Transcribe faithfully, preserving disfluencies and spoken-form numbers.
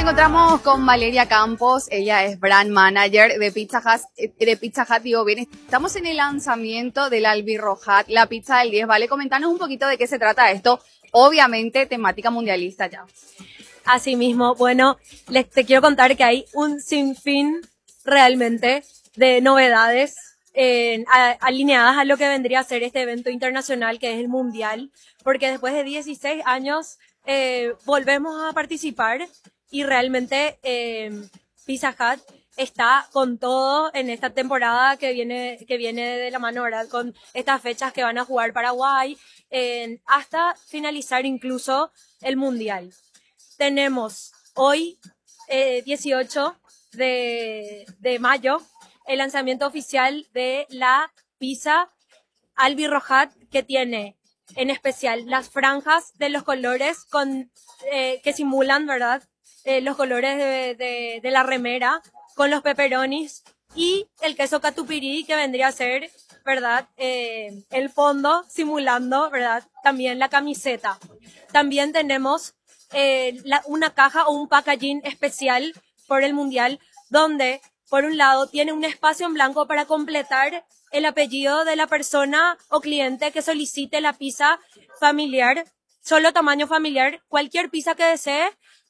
encontramos con Valeria Campos, ella es brand manager de Pizza Hut, de Pizza Hut, digo bien, estamos en el lanzamiento del Albirroja, la pizza del diez, ¿vale? Comentanos un poquito de qué se trata esto, obviamente temática mundialista ya. Asimismo, bueno, les te quiero contar que hay un sinfín realmente de novedades eh, a, alineadas a lo que vendría a ser este evento internacional que es el Mundial, porque después de dieciséis años eh, volvemos a participar y realmente eh, Pizza Hut está con todo en esta temporada que viene que viene de la mano, ¿verdad? Con estas fechas que van a jugar Paraguay, eh, hasta finalizar incluso el Mundial. Tenemos hoy, eh, dieciocho de, de mayo, el lanzamiento oficial de la pizza Albirroja, que tiene en especial las franjas de los colores con eh, que simulan, ¿verdad? Eh, los colores de, de, de la remera con los pepperonis y el queso catupirí, que vendría a ser, ¿verdad? Eh, el fondo simulando, ¿verdad? También la camiseta. También tenemos eh, la, una caja o un packaging especial por el Mundial, donde por un lado tiene un espacio en blanco para completar el apellido de la persona o cliente que solicite la pizza familiar, solo tamaño familiar, cualquier pizza que desee,